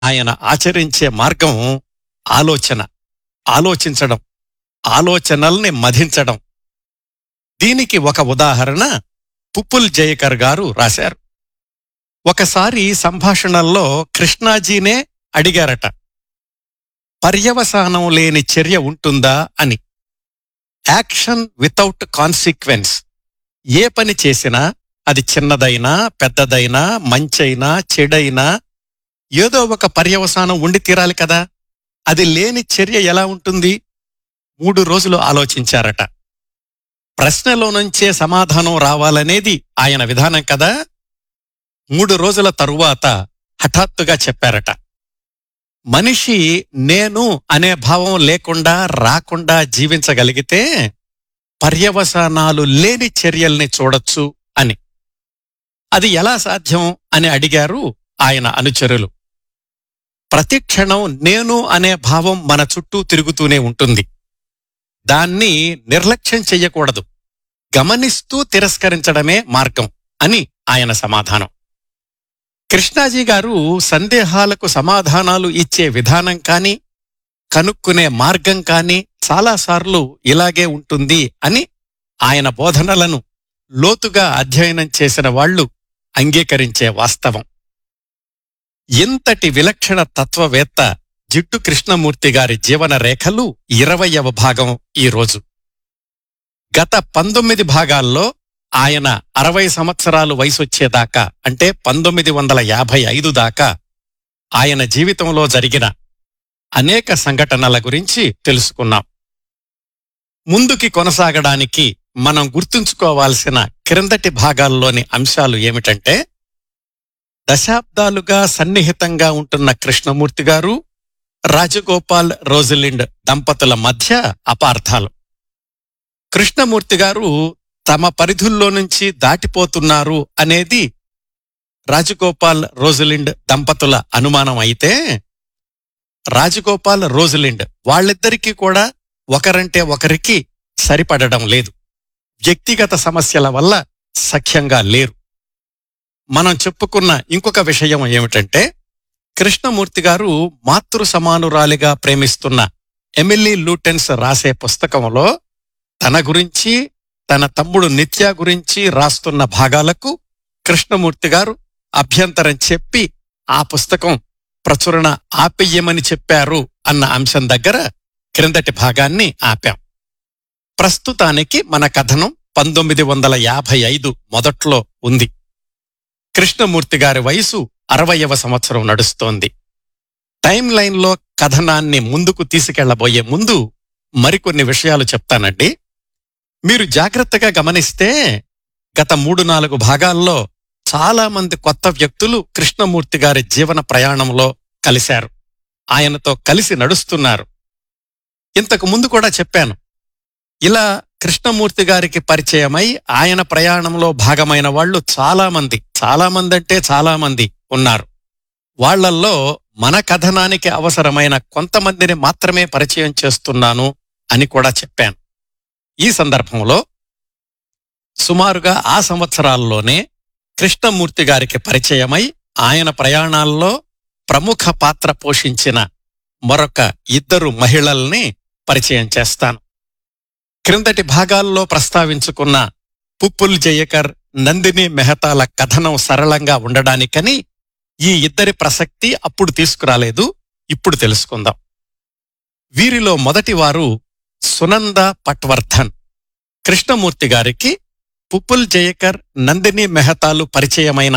ఆయన ఆచరించే మార్గం ఆలోచన, ఆలోచించడం, ఆలోచనల్ని మధించడం. దీనికి ఒక ఉదాహరణ పుప్పుల్ జయకర్ గారు రాశారు. ఒకసారి సంభాషణల్లో కృష్ణాజీనే అడిగారట, పర్యవసానం లేని చర్య ఉంటుందా అని. Action without consequence. ఏ పని చేసినా అది చిన్నదైనా పెద్దదైనా మంచైనా చెడైనా ఏదో ఒక పర్యవసానం ఉండి తీరాలి కదా. అది లేని చర్య ఎలా ఉంటుంది? 3 రోజులు ఆలోచించారట. ప్రశ్నలో నుంచే సమాధానం రావాలనేది ఆయన విధానం కదా. 3 రోజుల తరువాత హఠాత్తుగా చెప్పారట, మనిషి నేను అనే భావం లేకుండా రాకుండా జీవించగలిగితే పర్యవసానాలు లేని చర్యల్ని చూడొచ్చు అని. అది ఎలా సాధ్యం అని అడిగారు ఆయన అనుచరులు. ప్రతి క్షణం నేను అనే భావం మన చుట్టూ తిరుగుతూనే ఉంటుంది. దాన్ని నిర్లక్ష్యం చెయ్యకూడదు, గమనిస్తూ తిరస్కరించడమే మార్గం అని ఆయన సమాధానం. కృష్ణాజీ గారు సందేహాలకు సమాధానాలు ఇచ్చే విధానం కాని కనుక్కునే మార్గం కాని చాలాసార్లు ఇలాగే ఉంటుంది అని ఆయన బోధనలను లోతుగా అధ్యయనం చేసిన వాళ్లు అంగీకరించే వాస్తవం. ఇంతటి విలక్షణ తత్వవేత్త జిడ్డు కృష్ణమూర్తి గారి జీవన రేఖలు 20వ భాగం ఈరోజు. గత 19 భాగాల్లో ఆయన 60 సంవత్సరాలు వయసొచ్చేదాకా, అంటే 1955 దాకా ఆయన జీవితంలో జరిగిన అనేక సంఘటనల గురించి తెలుసుకున్నాం. ముందుకి కొనసాగడానికి మనం గుర్తుంచుకోవాల్సిన క్రిందటి భాగాల్లోని అంశాలు ఏమిటంటే, దశాబ్దాలుగా సన్నిహితంగా ఉంటున్న కృష్ణమూర్తి గారు, రాజగోపాల్ రోజలిండ్ దంపతుల మధ్య అపార్థాలు. కృష్ణమూర్తి గారు తమ పరిధుల్లో నుంచి దాటిపోతున్నారు అనేది రాజగోపాల్ రోజలిండ్ దంపతుల అనుమానం అయితే, రాజగోపాల్ రోజలిండ్ వాళ్ళిద్దరికీ కూడా ఒకరంటే ఒకరికి సరిపడడం లేదు. వ్యక్తిగత సమస్యల వల్ల సఖ్యంగా లేరు. మనం చెప్పుకున్న ఇంకొక విషయం ఏమిటంటే, కృష్ణమూర్తి గారు మాతృ సమానురాలిగా ప్రేమిస్తున్న ఎమిలీ లూటెన్స్ రాసే పుస్తకంలో తన గురించి, తన తమ్ముడు నిత్య గురించి రాస్తున్న భాగాలకు కృష్ణమూర్తి గారు అభ్యంతరం చెప్పి ఆ పుస్తకం ప్రచురణ ఆపెయ్యమని చెప్పారు అన్న అంశం దగ్గర క్రిందటి భాగాన్ని ఆపాం. ప్రస్తుతానికి మన కథనం 1955 మొదట్లో ఉంది. కృష్ణమూర్తి గారి వయసు 60వ సంవత్సరం నడుస్తోంది. టైం లైన్లో కథనాన్ని ముందుకు తీసుకెళ్లబోయే ముందు మరికొన్ని విషయాలు చెప్తానండి. మీరు జాగ్రత్తగా గమనిస్తే గత 3-4 భాగాల్లో చాలా మంది కొత్త వ్యక్తులు కృష్ణమూర్తి గారి జీవన ప్రయాణంలో కలిశారు, ఆయనతో కలిసి నడుస్తున్నారు. ఇంతకు ముందు కూడా చెప్పాను, ఇలా కృష్ణమూర్తి గారికి పరిచయమై ఆయన ప్రయాణంలో భాగమైన వాళ్లు చాలామంది అంటే చాలామంది ఉన్నారు. వాళ్లల్లో మన కథనానికి అవసరమైన కొంతమందిని మాత్రమే పరిచయం చేస్తున్నాను అని కూడా చెప్పాను. ఈ సందర్భంలో సుమారుగా ఆ సంవత్సరాల్లోనే కృష్ణమూర్తి గారికి పరిచయమై ఆయన ప్రయాణాల్లో ప్రముఖ పాత్ర పోషించిన మరొక 2 మహిళల్ని పరిచయం చేస్తాను. క్రిందటి భాగాల్లో ప్రస్తావించుకున్న పుప్పుల్ జయకర్, నందిని మెహతాల కథనం సరళంగా ఉండడానికని ఈ 2 ప్రసక్తి అప్పుడు తీసుకురాలేదు, ఇప్పుడు తెలుసుకుందాం. వీరిలో మొదటివారు సునంద పట్వర్ధన్. కృష్ణమూర్తి గారికి పుప్పుల్ జయకర్, నందిని మెహతాలు పరిచయమైన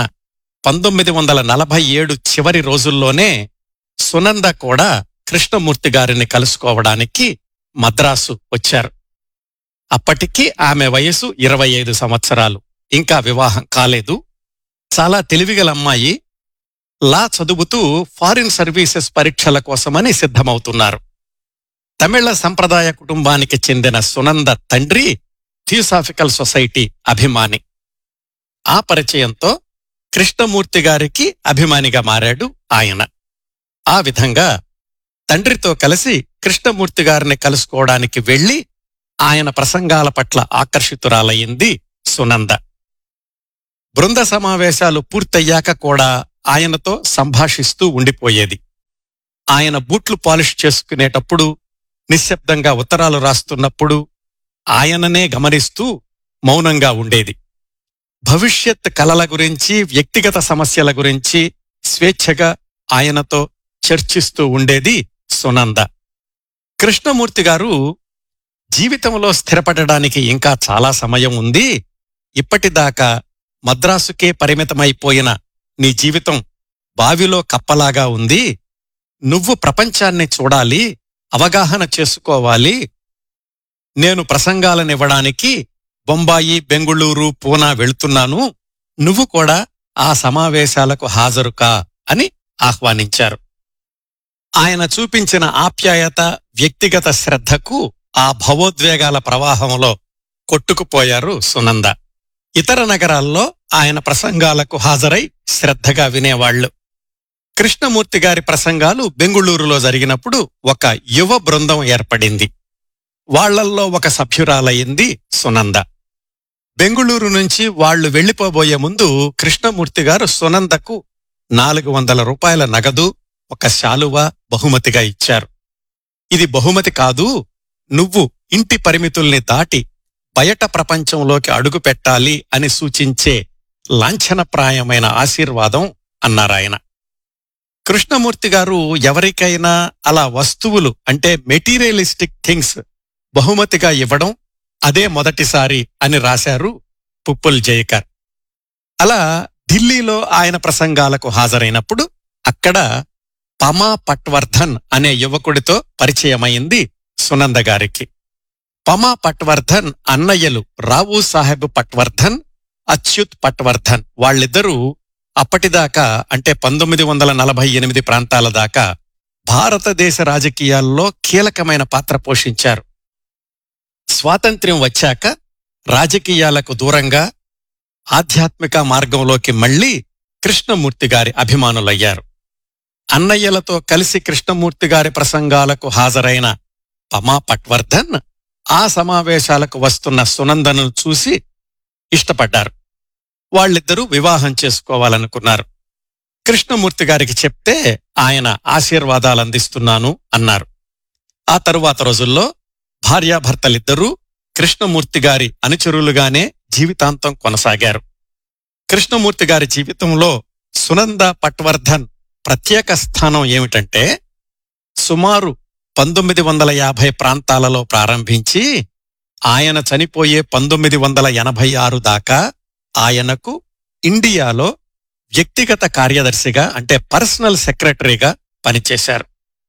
1947 చివరి రోజుల్లోనే సునంద కూడా కృష్ణమూర్తి గారిని కలుసుకోవడానికి మద్రాసు వచ్చారు. అప్పటికి ఆమె వయసు 25 సంవత్సరాలు, ఇంకా వివాహం కాలేదు. చాలా తెలివిగల అమ్మాయి. లా చదువుతూ ఫారిన్ సర్వీసెస్ పరీక్షల కోసమని సిద్ధమవుతున్నారు. తమిళ సంప్రదాయ కుటుంబానికి చెందిన సునంద తండ్రి థియోసాఫికల్ సొసైటీ అభిమాని. ఆ పరిచయంతో కృష్ణమూర్తి గారికి అభిమానిగా మారాడు ఆయన. ఆ విధంగా తండ్రితో కలిసి కృష్ణమూర్తి గారిని కలుసుకోవడానికి వెళ్లి ఆయన ప్రసంగాల పట్ల ఆకర్షితురాలయ్యింది సునంద. బృంద సమావేశాలు పూర్తయ్యాక కూడా ఆయనతో సంభాషిస్తూ ఉండిపోయేది. ఆయన బూట్లు పాలిష్ చేసుకునేటప్పుడు, నిశ్శబ్దంగా ఉత్తరాలు రాస్తున్నప్పుడు ఆయననే గమనిస్తూ మౌనంగా ఉండేది. భవిష్యత్ కలల గురించి, వ్యక్తిగత సమస్యల గురించి స్వేచ్ఛగా ఆయనతో చర్చిస్తూ ఉండేది సునంద. కృష్ణమూర్తి గారు, జీవితంలో స్థిరపడడానికి ఇంకా చాలా సమయం ఉంది. ఇప్పటిదాకా మద్రాసుకే పరిమితమైపోయిన నీ జీవితం బావిలో కప్పలాగా ఉంది. నువ్వు ప్రపంచాన్ని చూడాలి, అవగాహన చేసుకోవాలి. నేను ప్రసంగాలనివ్వడానికి బొంబాయి, బెంగుళూరు, పూనా వెళుతున్నాను. నువ్వు కూడా ఆ సమావేశాలకు హాజరుకా అని ఆహ్వానించారు. ఆయన చూపించిన ఆప్యాయత, వ్యక్తిగత శ్రద్ధకు ఆ భవోద్వేగాల ప్రవాహంలో కొట్టుకుపోయారు సునంద. ఇతర నగరాల్లో ఆయన ప్రసంగాలకు హాజరై శ్రద్ధగా వినేవాళ్లు. కృష్ణమూర్తి గారి ప్రసంగాలు బెంగుళూరులో జరిగినప్పుడు ఒక యువ బృందం ఏర్పడింది. వాళ్లల్లో ఒక సభ్యురాలయ్యింది సునంద. బెంగుళూరు నుంచి వాళ్లు వెళ్లిపోబోయే ముందు కృష్ణమూర్తి గారు సునందకు 400 రూపాయల నగదు, ఒక శాలువా బహుమతిగా ఇచ్చారు. ఇది బహుమతి కాదు, నువ్వు ఇంటి పరిమితుల్ని దాటి బయట ప్రపంచంలోకి అడుగు పెట్టాలి అని సూచించే లాంఛనప్రాయమైన ఆశీర్వాదం అన్నారాయన. కృష్ణమూర్తి గారు ఎవరికైనా అలా వస్తువులు అంటే మెటీరియలిస్టిక్ థింగ్స్ బహుమతిగా ఇవ్వడం అదే మొదటిసారి అని రాశారు పుప్పుల్ జయకర్. అలా ఢిల్లీలో ఆయన ప్రసంగాలకు హాజరైనప్పుడు అక్కడ పమా పట్వర్ధన్ అనే యువకుడితో పరిచయమైంది సునంద గారికి. పమా పట్వర్ధన్ అన్నయ్యలు రావు సాహెబ్ పట్వర్ధన్, అచ్యుత్ పట్వర్ధన్. వాళ్ళిద్దరూ అప్పటిదాకా అంటే 1948 ప్రాంతాల దాకా భారతదేశ రాజకీయాల్లో కీలకమైన పాత్ర పోషించారు. స్వాతంత్ర్యం వచ్చాక రాజకీయాలకు దూరంగా ఆధ్యాత్మిక మార్గంలోకి మళ్లీ కృష్ణమూర్తి గారి అభిమానులయ్యారు. అన్నయ్యలతో కలిసి కృష్ణమూర్తి గారి ప్రసంగాలకు హాజరైన పమా పట్వర్ధన్ ఆ సమావేశాలకు వస్తున్న సునందను చూసి ఇష్టపడ్డారు. వాళ్ళిద్దరూ వివాహం చేసుకోవాలనుకున్నారు. కృష్ణమూర్తి గారికి చెప్తే ఆయన ఆశీర్వాదాలందిస్తున్నాను అన్నారు. ఆ తరువాత రోజుల్లో భార్యాభర్తలిద్దరూ కృష్ణమూర్తి గారి అనుచరులుగానే జీవితాంతం కొనసాగారు. కృష్ణమూర్తి గారి జీవితంలో సునంద పట్వర్ధన్ ప్రత్యేక స్థానం ఏమిటంటే, సుమారు 1950 ప్రాంతాలలో ప్రారంభించి ఆయన చనిపోయే 1986 దాకా ఆయనకు ఇండియాలో వ్యక్తిగత కార్యదర్శిగా అంటే పర్సనల్ సెక్రటరీగా పనిచేశారు.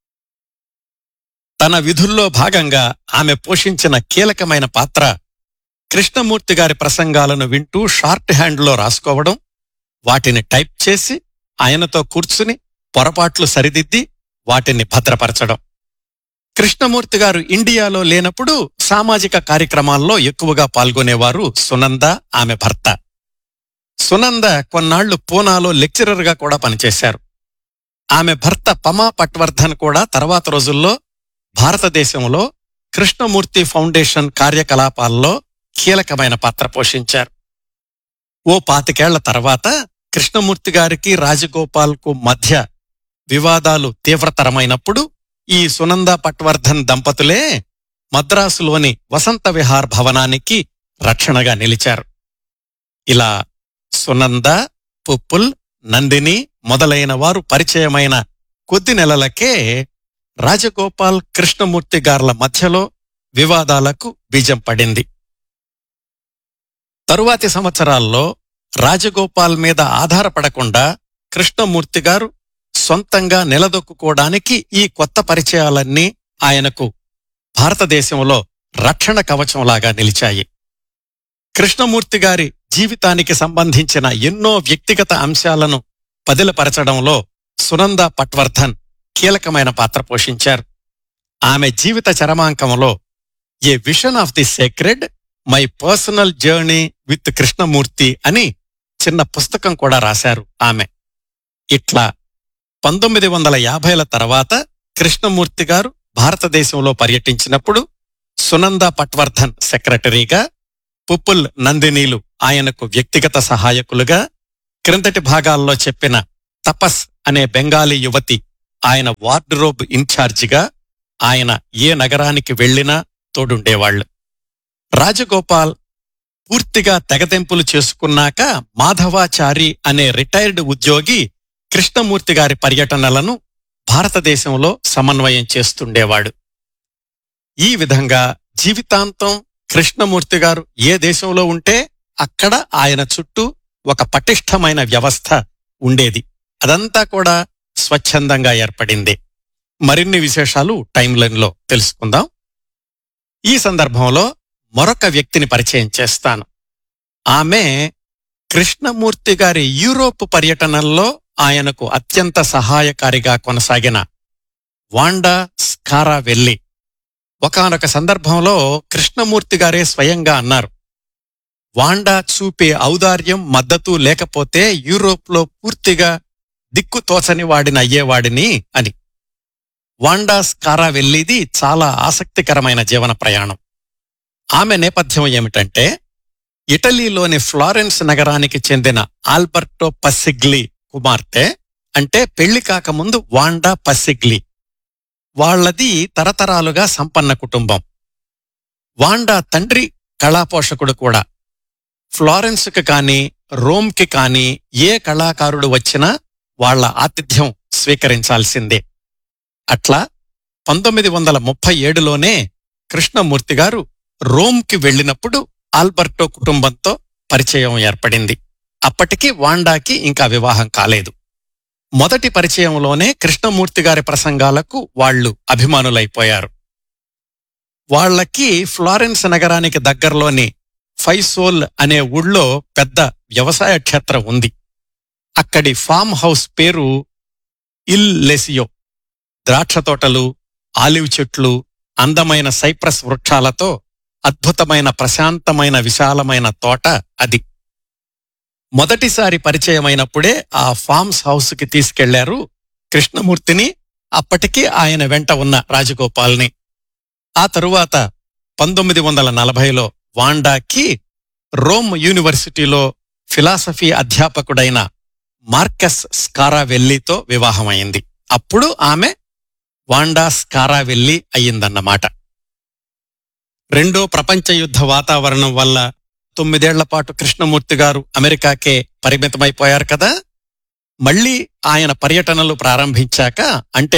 తన విధుల్లో భాగంగా ఆమె పోషించిన కీలకమైన పాత్ర కృష్ణమూర్తి గారి ప్రసంగాలను వింటూ షార్ట్ హ్యాండ్లో రాసుకోవడం, వాటిని టైప్ చేసి ఆయనతో కూర్చుని పొరపాట్లు సరిదిద్ది వాటిని భద్రపరచడం. కృష్ణమూర్తి గారు ఇండియాలో లేనప్పుడు సామాజిక కార్యక్రమాల్లో ఎక్కువగా పాల్గొనేవారు సునంద, ఆమె భర్త. సునంద కొన్నాళ్లు పూనాలో లెక్చరర్గా కూడా పనిచేశారు. ఆమె భర్త పమా పట్వర్ధన్ కూడా తర్వాత రోజుల్లో భారతదేశంలో కృష్ణమూర్తి ఫౌండేషన్ కార్యకలాపాల్లో కీలకమైన పాత్ర పోషించారు. ఓ 25 ఏళ్ల తర్వాత కృష్ణమూర్తి గారికి రాజగోపాల్కు మధ్య వివాదాలు తీవ్రతరమైనప్పుడు ఈ సునంద పట్వర్ధన్ దంపతులే మద్రాసులోని వసంత విహార్ భవనానికి రక్షణగా నిలిచారు. ఇలా సునంద, పుప్పుల్, నందిని మొదలైన వారు పరిచయమైన కొద్ది నెలలకే రాజగోపాల్, కృష్ణమూర్తి గార్ల మధ్యలో వివాదాలకు బీజం పడింది. తరువాతి సంవత్సరాల్లో రాజగోపాల్ మీద ఆధారపడకుండా కృష్ణమూర్తి గారు సొంతంగా నిలదొక్కుకోవడానికి ఈ కొత్త పరిచయాలన్నీ ఆయనకు భారతదేశంలో రక్షణ కవచంలాగా నిలిచాయి. కృష్ణమూర్తి గారి జీవితానికి సంబంధించిన ఎన్నో వ్యక్తిగత అంశాలను పదిలపరచడంలో సునంద పట్వర్ధన్ కీలకమైన పాత్ర పోషించారు. ఆమె జీవిత చరమాంకంలో ఏ vision of the sacred, my personal journey with Krishnamurthy అని చిన్న పుస్తకం కూడా రాశారు ఆమె. ఇట్లా 1950ల తర్వాత కృష్ణమూర్తి గారు భారతదేశంలో పర్యటించినప్పుడు సునంద పట్వర్ధన్ సెక్రటరీగా, పుప్పుల్, నందినీలు ఆయనకు వ్యక్తిగత సహాయకులుగా, క్రిందటి భాగాల్లో చెప్పిన తపస్ అనే బెంగాలీ యువతి ఆయన వార్డ్రోబ్ ఇన్ఛార్జిగా ఆయన ఏ నగరానికి వెళ్లినా తోడుండేవాళ్లు. రాజగోపాల్ పూర్తిగా తెగతెంపులు చేసుకున్నాక మాధవాచారి అనే రిటైర్డ్ ఉద్యోగి కృష్ణమూర్తి గారి పర్యటనలను భారతదేశంలో సమన్వయం చేస్తుండేవాడు. ఈ విధంగా జీవితాంతం కృష్ణమూర్తి గారు ఏ దేశంలో ఉంటే అక్కడ ఆయన చుట్టూ ఒక పటిష్టమైన వ్యవస్థ ఉండేది. అదంతా కూడా స్వచ్ఛందంగా ఏర్పడింది. మరిన్ని విశేషాలు టైమ్లైన్లో తెలుసుకుందాం. ఈ సందర్భంలో మరొక వ్యక్తిని పరిచయం చేస్తాను. ఆమె కృష్ణమూర్తి గారి యూరోప్ పర్యటనల్లో ఆయనకు అత్యంత సహాయకారిగా కొనసాగిన వాండా స్కారావెల్లి. ఒకానొక సందర్భంలో కృష్ణమూర్తి గారే స్వయంగా అన్నారు, వాండా చూపే ఔదార్యం, మద్దతు లేకపోతే యూరోప్లో పూర్తిగా దిక్కు తోచని వాడిని అయ్యేవాడిని అని. వాండా స్కారావెల్లిది చాలా ఆసక్తికరమైన జీవన ప్రయాణం. ఆమె నేపథ్యం ఏమిటంటే, ఇటలీలోని ఫ్లారెన్స్ నగరానికి చెందిన ఆల్బర్టో పస్సిగ్లి కుమార్తె, అంటే పెళ్లి కాకముందు వాండా పస్సిగ్లి. వాళ్లది తరతరాలుగా సంపన్న కుటుంబం. వాండా తండ్రి కళాపోషకుడు కూడా. ఫ్లారెన్స్కి కాని రోమ్కి కాని ఏ కళాకారుడు వచ్చినా వాళ్ల ఆతిథ్యం స్వీకరించాల్సిందే. అట్లా 1937లోనే కృష్ణమూర్తి గారు రోమ్కి వెళ్లినప్పుడు ఆల్బర్టో కుటుంబంతో పరిచయం ఏర్పడింది. అప్పటికి వాండాకి ఇంకా వివాహం కాలేదు. మొదటి పరిచయంలోనే కృష్ణమూర్తి గారి ప్రసంగాలకు వాళ్లు అభిమానులైపోయారు. వాళ్లకి ఫ్లారెన్స్ నగరానికి దగ్గరలోని ఫైసోల్ అనే ఊళ్ళో పెద్ద వ్యవసాయ క్షేత్రం ఉంది. అక్కడి ఫామ్ హౌస్ పేరు ఇల్ లెసియో. ద్రాక్ష తోటలు, ఆలివ్ చెట్లు, అందమైన సైప్రస్ వృక్షాలతో అద్భుతమైన ప్రశాంతమైన విశాలమైన తోట అది. మొదటిసారి పరిచయమైనప్పుడే ఆ ఫామ్స్ హౌస్కి తీసుకెళ్లారు కృష్ణమూర్తిని, అప్పటికీ ఆయన వెంట ఉన్న రాజగోపాల్ని. ఆ తరువాత 1940లో వాండాకి రోమ్ యూనివర్సిటీలో ఫిలాసఫీ అధ్యాపకుడైన మార్కస్ స్కారావెల్లితో వివాహమైంది. అప్పుడు ఆమె వాండా స్కారావెల్లి అయ్యిందన్నమాట. రెండో ప్రపంచ యుద్ధ వాతావరణం వల్ల 9 ఏళ్లపాటు కృష్ణమూర్తి గారు అమెరికాకే పరిమితమైపోయారు కదా. మళ్లీ ఆయన పర్యటనలు ప్రారంభించాక, అంటే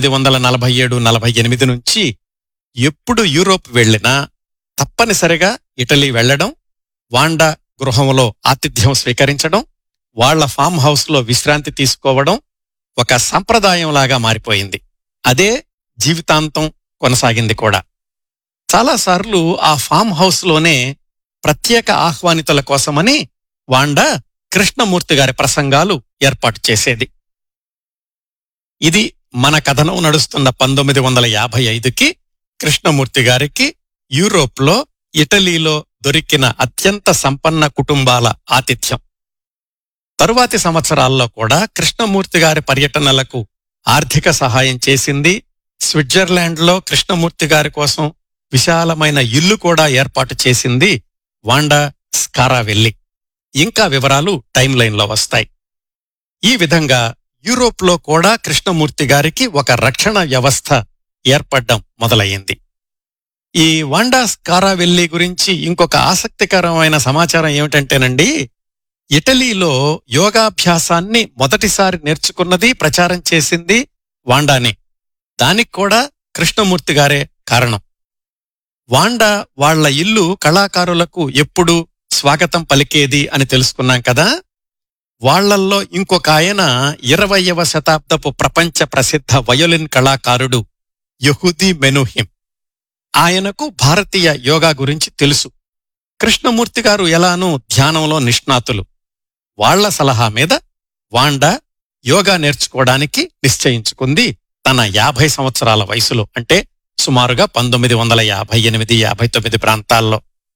1947-48 నుంచి ఎప్పుడు యూరోప్ వెళ్లినా తప్పనిసరిగా ఇటలీ వెళ్లడం, వాండా గృహంలో ఆతిథ్యం స్వీకరించడం, వాళ్ల ఫామ్ హౌస్లో విశ్రాంతి తీసుకోవడం ఒక సంప్రదాయంలాగా మారిపోయింది. అదే జీవితాంతం కొనసాగింది కూడా. చాలాసార్లు ఆ ఫామ్ హౌస్లోనే ప్రత్యేక ఆహ్వానితుల కోసమని వాండా కృష్ణమూర్తి గారి ప్రసంగాలు ఏర్పాటు చేసేది. ఇది మన కథనం నడుస్తున్న 1955కి కృష్ణమూర్తి గారికి యూరోప్లో ఇటలీలో దొరికిన అత్యంత సంపన్న కుటుంబాల ఆతిథ్యం. తరువాతి సంవత్సరాల్లో కూడా కృష్ణమూర్తి గారి పర్యటనలకు ఆర్థిక సహాయం చేసింది. స్విట్జర్లాండ్లో కృష్ణమూర్తి గారి కోసం విశాలమైన ఇల్లు కూడా ఏర్పాటు చేసింది వాండా స్కారావెల్లి. ఇంకా వివరాలు టైమ్లైన్లో వస్తాయి. ఈ విధంగా యూరోప్లో కూడా కృష్ణమూర్తి గారికి ఒక రక్షణ వ్యవస్థ ఏర్పడ్డం మొదలయ్యింది. ఈ వాండా స్కారావెల్లి గురించి ఇంకొక ఆసక్తికరమైన సమాచారం ఏమిటంటేనండి, ఇటలీలో యోగాభ్యాసాన్ని మొదటిసారి నేర్చుకున్నది, ప్రచారం చేసింది వాండానే. దానికి కూడా కృష్ణమూర్తి గారే కారణం. వాండా వాళ్ల ఇల్లు కళాకారులకు ఎప్పుడూ స్వాగతం పలికేది అని తెలుసుకున్నాం కదా. వాళ్లల్లో ఇంకొక ఆయన 20వ శతాబ్దపు ప్రపంచ ప్రసిద్ధ వయోలిన్ కళాకారుడు యహూదీ మెనూహిం. ఆయనకు భారతీయ యోగా గురించి తెలుసు. కృష్ణమూర్తి గారు ఎలానూ ధ్యానంలో నిష్ణాతులు. వాళ్ల సలహా మీద వాండా యోగా నేర్చుకోవడానికి నిశ్చయించుకుంది తన 50 సంవత్సరాల వయసులో, అంటే సుమారుగా 1958-59 ప్రాంతాల్లో.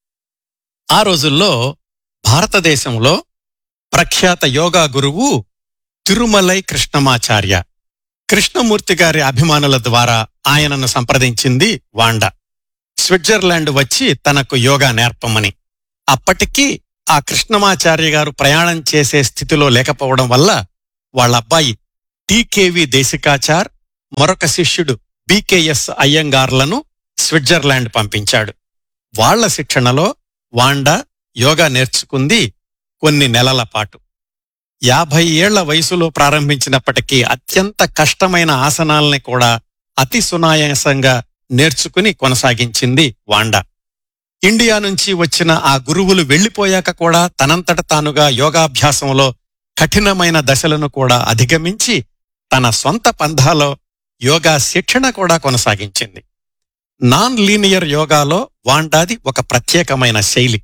ఆ రోజుల్లో భారతదేశంలో ప్రఖ్యాత యోగా గురువు తిరుమలై కృష్ణమాచార్య. కృష్ణమూర్తి గారి అభిమానుల ద్వారా ఆయనను సంప్రదించింది వాండా, స్విట్జర్లాండ్ వచ్చి తనకు యోగా నేర్పమని. అప్పటికీ ఆ కృష్ణమాచార్య గారు ప్రయాణం చేసే స్థితిలో లేకపోవడం వల్ల వాళ్ళబ్బాయి టికేవి దేశికాచార్, మరొక శిష్యుడు బికేఎస్ అయ్యంగార్లను స్విట్జర్లాండ్ పంపించాడు. వాళ్ల శిక్షణలో వాండా యోగా నేర్చుకుంది కొన్ని నెలల పాటు. 50 ఏళ్ల వయసులో ప్రారంభించినప్పటికీ అత్యంత కష్టమైన ఆసనాల్ని కూడా అతి సునాయాసంగా నేర్చుకుని కొనసాగించింది వాండా. ఇండియా నుంచి వచ్చిన ఆ గురువులు వెళ్లిపోయాక కూడా తనంతట తానుగా యోగాభ్యాసంలో కఠినమైన దశలను కూడా అధిగమించి తన సొంత పంథాలో యోగా శిక్షణ కూడా కొనసాగించింది. నాన్ లీనియర్ యోగాలో వాండాది ఒక ప్రత్యేకమైన శైలి.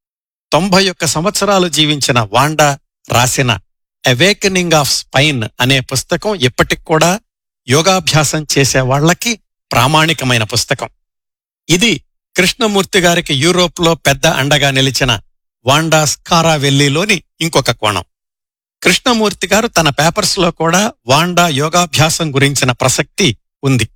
91 సంవత్సరాలు జీవించిన వాండా రాసిన అవేకనింగ్ ఆఫ్ స్పైన్ అనే పుస్తకం ఇప్పటికి కూడా యోగాభ్యాసం చేసేవాళ్లకి ప్రామాణికమైన పుస్తకం. ఇది కృష్ణమూర్తి గారికి యూరోప్లో పెద్ద అండగా నిలిచిన వాండా స్కారావెల్లీలోని ఇంకొక కోణం. కృష్ణమూర్తి గారు తన పేపర్స్లో కూడా వాండా యోగాభ్యాసం గురించిన ప్రసక్తి ఉంది.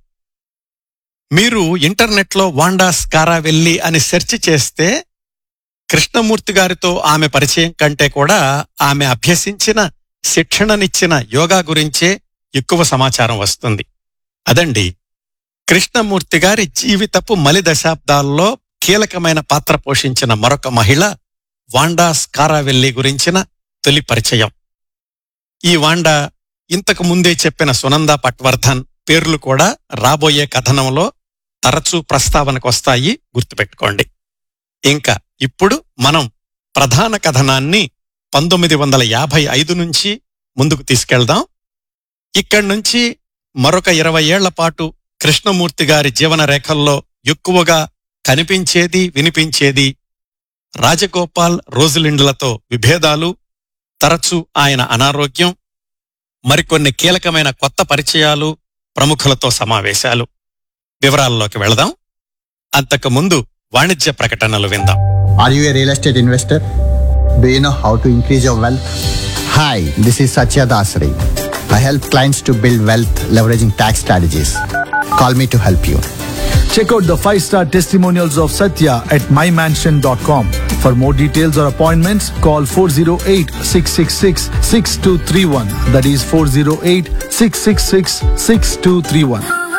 మీరు ఇంటర్నెట్లో వాండా స్కారావెల్లీ అని సెర్చ్ చేస్తే కృష్ణమూర్తి గారితో ఆమె పరిచయం కంటే కూడా ఆమె అభ్యసించిన, శిక్షణనిచ్చిన యోగా గురించే ఎక్కువ సమాచారం వస్తుంది. అదండి కృష్ణమూర్తి గారి జీవితపు మలి దశాబ్దాల్లో కీలకమైన పాత్ర పోషించిన మరొక మహిళ వాండా స్కారావెల్లీ గురించిన తొలి పరిచయం. ఈ వాండా ఇంతకు ముందే చెప్పిన సునందా పట్వర్ధన్ పేర్లు కూడా రాబోయే కథనంలో తరచూ ప్రస్తావనకొస్తాయి, గుర్తుపెట్టుకోండి. ఇంకా ఇప్పుడు మనం ప్రధాన కథనాన్ని 1955 నుంచి ముందుకు తీసుకెళ్దాం. ఇక్కడ్నుంచి మరొక 20 ఏళ్ల పాటు కృష్ణమూర్తి గారి జీవన రేఖల్లో ఎక్కువగా కనిపించేది, వినిపించేది రాజగోపాల్, రోజిలిండ్లతో విభేదాలు, తరచూ ఆయన అనారోగ్యం, మరికొన్ని కీలకమైన కొత్త పరిచయాలు, ప్రముఖులతో సమావేశాలు. వివరాల్లోకి వెళదాం. అంతకుముందు వాణిజ్య ప్రకటనలు విందాం. Are you a real estate investor? Do you know how to increase your wealth? Hi, this is Satya Dasari. I help clients to build wealth leveraging tax strategies. Call me to help you. Check out the 5-star testimonials of Satya at mymansion.com. For more details or appointments, call 408-666-6231. That is 408-666-6231.